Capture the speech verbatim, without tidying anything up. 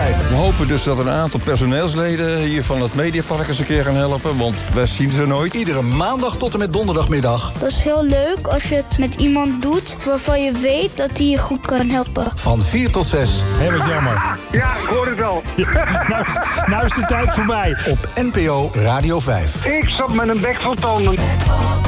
vijf. We hopen dus dat een aantal personeelsleden hier van het Mediapark eens een keer gaan helpen, want wij zien ze nooit. Iedere maandag tot en met donderdagmiddag. Dat is heel leuk als je het met iemand doet waarvan je weet dat hij je goed kan helpen. Van vier tot zes. Heel wat jammer. Ja, ik hoor het al. nou, is, nou is de tijd voorbij. Op N P O Radio vijf. Ik zat met een bek van tanden.